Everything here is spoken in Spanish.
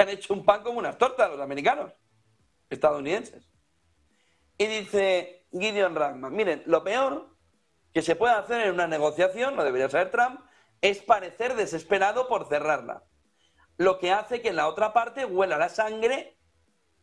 han hecho un pan como unas tortas los americanos, estadounidenses. Y dice Gideon Rachman, miren, lo peor que se puede hacer en una negociación, lo debería saber Trump, es parecer desesperado por cerrarla. Lo que hace que en la otra parte huela la sangre